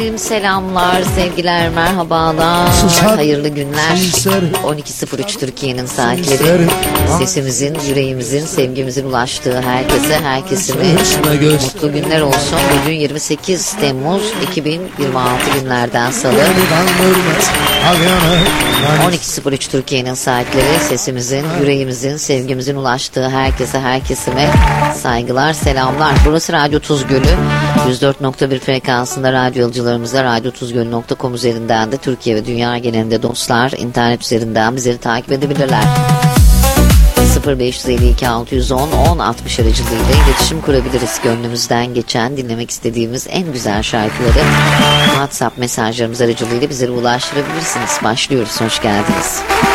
Selamlar, sevgiler, merhabalar, Susar, hayırlı günler. 12.03 Türkiye'nin saatleri. Sesimizin, yüreğimizin, sevgimizin ulaştığı herkese, herkesime mutlu günler olsun. Bugün 28 Temmuz 2026 günlerden salı. 12.03 Türkiye'nin saatleri. Sesimizin, yüreğimizin, sevgimizin ulaştığı herkese, herkesime saygılar, selamlar. Burası Radyo Tuz Gölü. 104.1 frekansında radyo yolcularımıza radyotuzgölü.com üzerinden de Türkiye ve dünya genelinde dostlar internet üzerinden bizleri takip edebilirler. 0552 610 1060 aracılığıyla iletişim kurabiliriz. Gönlümüzden geçen, dinlemek istediğimiz en güzel şarkıları WhatsApp mesajlarımız aracılığıyla bizlere ulaştırabilirsiniz. Başlıyoruz, hoş geldiniz.